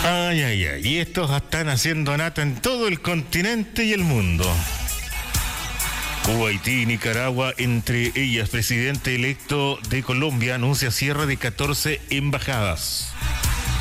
Ay, ay, ay. Y estos están haciendo nata en todo el continente y el mundo. Cuba, Haití y Nicaragua, entre ellas, presidente electo de Colombia anuncia cierre de 14 embajadas.